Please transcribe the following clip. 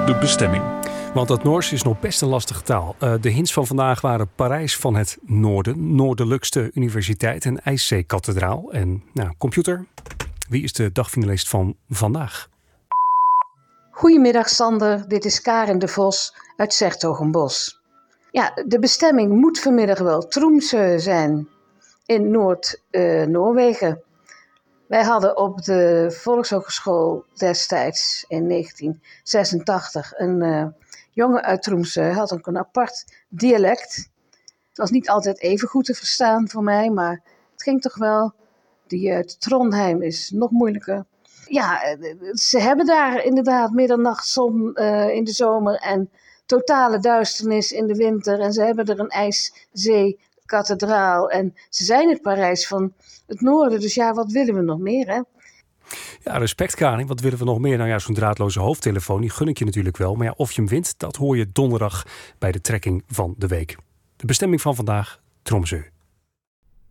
De bestemming. Want dat Noors is nog best een lastige taal. De hints van vandaag waren Parijs van het Noorden, Noordelijkste Universiteit en IJszeekathedraal. En computer, wie is de dagfinalist van vandaag? Goedemiddag Sander, dit is Karen de Vos uit 's-Hertogenbosch. Ja, de bestemming moet vanmiddag wel Tromsø zijn in Noord-Noorwegen. Wij hadden op de Volkshogeschool destijds in 1986 een jongen uit Tromsø, had ook een apart dialect. Het was niet altijd even goed te verstaan voor mij, maar het ging toch wel. Die uit Trondheim is nog moeilijker. Ja, ze hebben daar inderdaad middernachtzon in de zomer en totale duisternis in de winter. En ze hebben er een ijszeekathedraal. En ze zijn het Parijs van het noorden. Dus ja, wat willen we nog meer, hè? Ja, respect Karin. Wat willen we nog meer? Nou ja, zo'n draadloze hoofdtelefoon, die gun ik je natuurlijk wel. Maar ja, of je hem wint, dat hoor je donderdag bij de trekking van de week. De bestemming van vandaag, Tromsø.